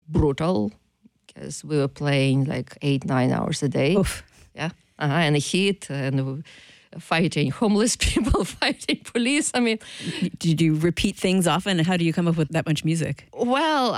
brutal because we were playing like 8-9 hours a day. Oof. Yeah, and the heat and fighting homeless people, fighting police. I mean, Did you repeat things often? How do you come up with that much music? well,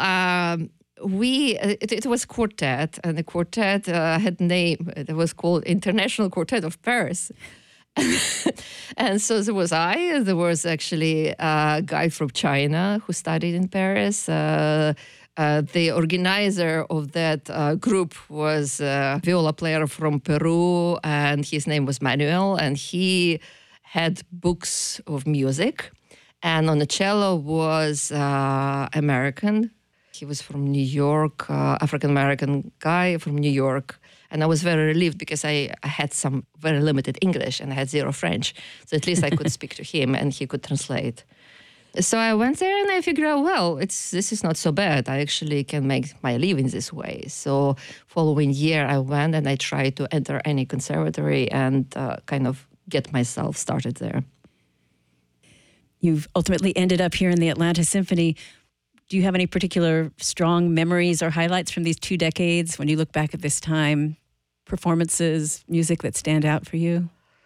it was quartet, and the quartet had name. It was called International Quartet of Paris. And so there was there was actually a guy from China who studied in Paris. The organizer of that group was a viola player from Peru, and his name was Manuel, and he had books of music. And on the cello was American. He was from New York, African-American guy from New York. And I was very relieved because I had some very limited English and I had zero French. So at least I could speak to him and he could translate. So I went there and I figured out, well, this is not so bad. I actually can make my living this way. So following year, I went and I tried to enter any conservatory and kind of get myself started there. You've ultimately ended up here in the Atlanta Symphony. Do you have any particular strong memories or highlights from these 2 decades when you look back at this time? Performances, music that stand out for you?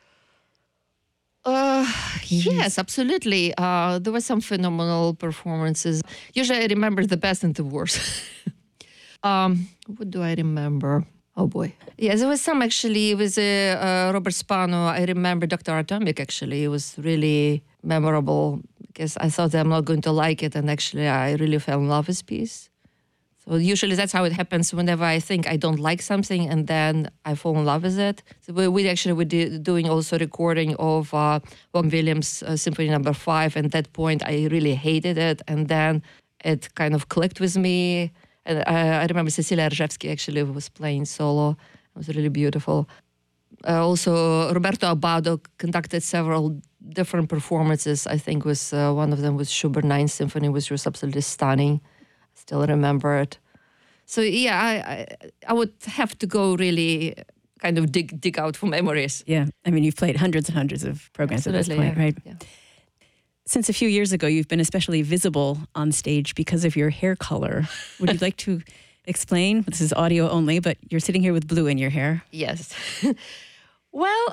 Yes, absolutely. There were some phenomenal performances. Usually I remember the best and the worst. What do I remember? Oh boy. Yeah, there was some actually. It was Robert Spano. I remember Dr. Atomic actually. It was really memorable because I thought I'm not going to like it. And actually I really fell in love with this piece. So usually that's how it happens whenever I think I don't like something and then I fall in love with it. So we did doing also recording of Vaughan Williams Symphony No. 5. And at that point, I really hated it. And then it kind of clicked with me. And I remember Cecilia Rжevsky actually was playing solo. It was really beautiful. Also, Roberto Abbado conducted several different performances. I think was one of them was Schubert 9th Symphony, which was absolutely stunning. Still remember it. So yeah, I would have to go really kind of dig out for memories. Yeah, I mean, you've played hundreds and hundreds of programs Absolutely, at this point, yeah. right? Yeah. Since a few years ago, you've been especially visible on stage because of your hair color. Would you like to explain? This is audio only, but you're sitting here with blue in your hair. Yes. Well,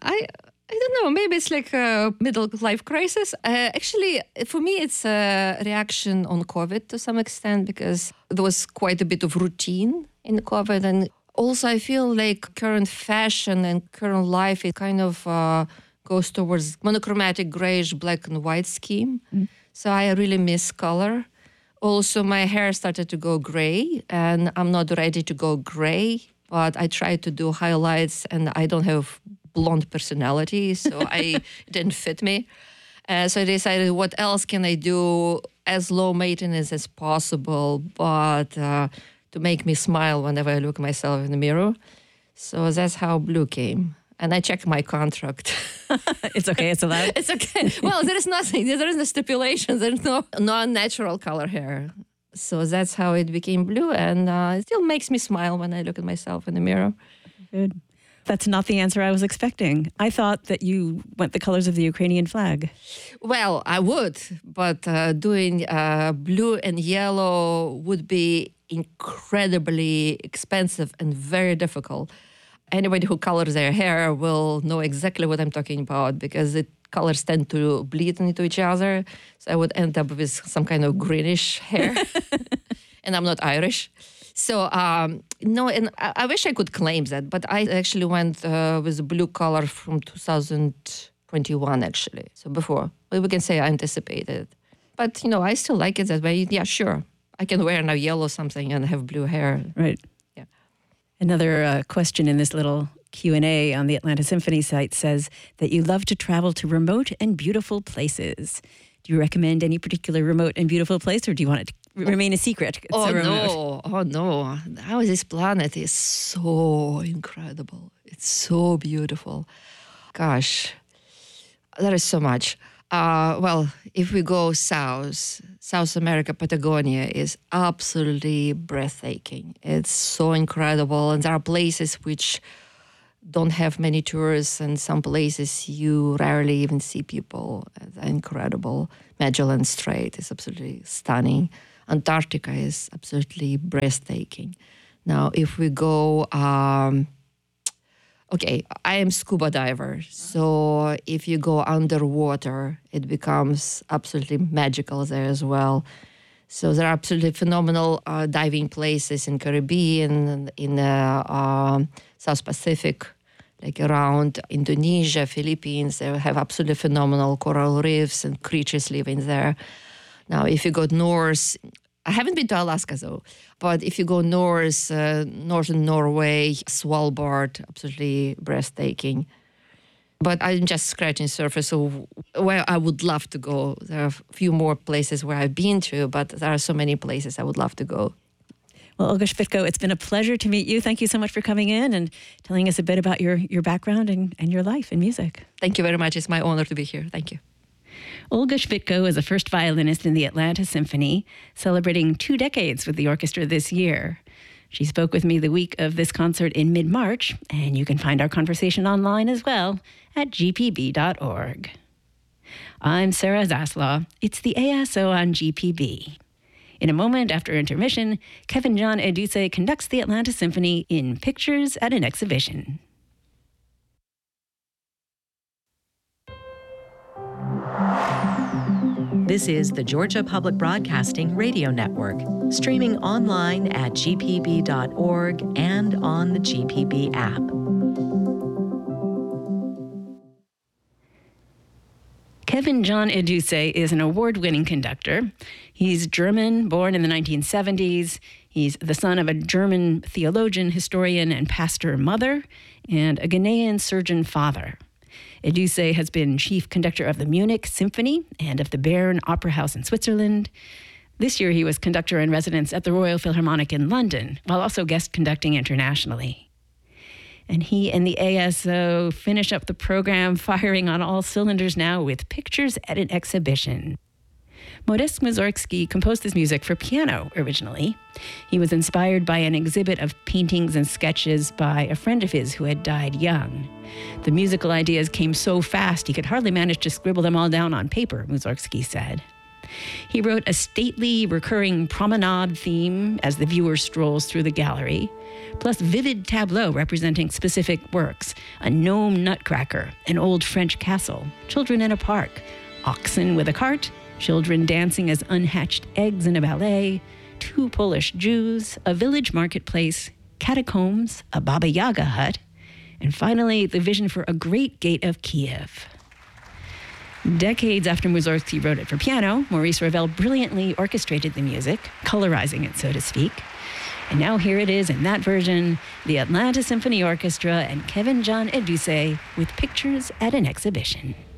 I don't know. Maybe it's like a middle-life crisis. Actually, for me, it's a reaction on COVID to some extent because there was quite a bit of routine in COVID. And also, I feel like current fashion and current life, it kind of goes towards monochromatic grayish black and white scheme. So I really miss color. Also, my hair started to go gray, and I'm not ready to go gray, but I try to do highlights, and I don't have blonde personality, so it didn't fit me. So I decided, what else can I do as low maintenance as possible, but to make me smile whenever I look at myself in the mirror. So that's how blue came. And I checked my contract. It's okay, it's allowed? It's okay. Well, there is nothing. There is no stipulations. There's no non-natural color hair. So that's how it became blue. And it still makes me smile when I look at myself in the mirror. Good. That's not the answer I was expecting. I thought that you went the colors of the Ukrainian flag. Well, I would, but doing blue and yellow would be incredibly expensive and very difficult. Anybody who colors their hair will know exactly what I'm talking about because the colors tend to bleed into each other. So I would end up with some kind of greenish hair. And I'm not Irish. So, no, and I wish I could claim that, but I actually went with a blue color from 2021, actually. So before, we can say I anticipated. But, I still like it that way. Yeah, sure. I can wear now yellow something and have blue hair. Right. Yeah. Another question in this little Q&A on the Atlanta Symphony site says that you love to travel to remote and beautiful places. Do you recommend any particular remote and beautiful place, or do you want it to remain a secret? No. How this planet is so incredible. It's so beautiful. Gosh, there is so much. Well, if we go South America, Patagonia is absolutely breathtaking. It's so incredible. And there are places which don't have many tourists, and some places you rarely even see people. They're incredible. Magellan Strait is absolutely stunning. Antarctica is absolutely breathtaking. Now, if we go, okay, I am scuba diver, so if you go underwater, it becomes absolutely magical there as well. So there are absolutely phenomenal diving places in Caribbean, in South Pacific, like around Indonesia, Philippines. They have absolutely phenomenal coral reefs and creatures living there. Now, if you go north, I haven't been to Alaska though, but if you go north, northern Norway, Svalbard, absolutely breathtaking. But I'm just scratching the surface of where I would love to go. There are a few more places where I've been to, but there are so many places I would love to go. Well, Olga Shpytko, it's been a pleasure to meet you. Thank you so much for coming in and telling us a bit about your background and your life in music. Thank you very much. It's my honor to be here. Thank you. Olga Shpytko is a first violinist in the Atlanta Symphony, celebrating 2 decades with the orchestra this year. She spoke with me the week of this concert in mid-March, and you can find our conversation online as well at gpb.org. I'm Sarah Zaslaw. It's the ASO on GPB. In a moment after intermission, Kevin John Eduse conducts the Atlanta Symphony in Pictures at an Exhibition. This is the Georgia Public Broadcasting Radio Network, streaming online at gpb.org and on the GPB app. Kevin John Eduse is an award-winning conductor. He's German, born in the 1970s. He's the son of a German theologian, historian, and pastor mother, and a Ghanaian surgeon father. Eduse has been chief conductor of the Munich Symphony and of the Bern Opera House in Switzerland. This year, he was conductor in residence at the Royal Philharmonic in London, while also guest conducting internationally. And he and the ASO finish up the program firing on all cylinders now with Pictures at an Exhibition. Modest Mussorgsky composed this music for piano originally. He was inspired by an exhibit of paintings and sketches by a friend of his who had died young. The musical ideas came so fast he could hardly manage to scribble them all down on paper, Mussorgsky said. He wrote a stately, recurring promenade theme as the viewer strolls through the gallery, plus vivid tableaux representing specific works, a gnome nutcracker, an old French castle, children in a park, oxen with a cart, children dancing as unhatched eggs in a ballet, 2 Polish Jews, a village marketplace, catacombs, a Baba Yaga hut, and finally, the vision for a great gate of Kiev. Decades after Mussorgsky wrote it for piano, Maurice Ravel brilliantly orchestrated the music, colorizing it, so to speak. And now here it is in that version, the Atlanta Symphony Orchestra and Kevin John Eduse with Pictures at an Exhibition.